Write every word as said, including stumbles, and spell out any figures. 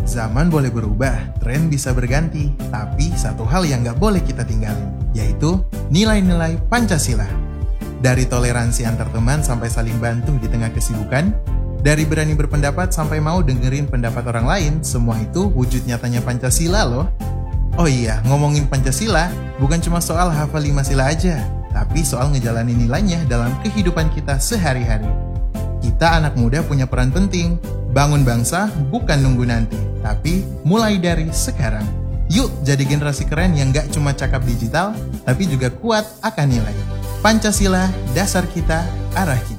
Zaman boleh berubah, tren bisa berganti, tapi satu hal yang gak boleh kita tinggalin, yaitu nilai-nilai Pancasila. Dari toleransi antar teman sampai saling bantu di tengah kesibukan, dari berani berpendapat sampai mau dengerin pendapat orang lain, semua itu wujud nyatanya Pancasila loh. Oh iya, ngomongin Pancasila, bukan cuma soal hafal lima sila aja, tapi soal ngejalanin nilainya dalam kehidupan kita sehari-hari. Kita anak muda punya peran penting, bangun bangsa bukan nunggu nanti, tapi mulai dari sekarang. Yuk jadi generasi keren yang gak cuma cakap digital, tapi juga kuat akan nilai. Pancasila, dasar kita, arah kita.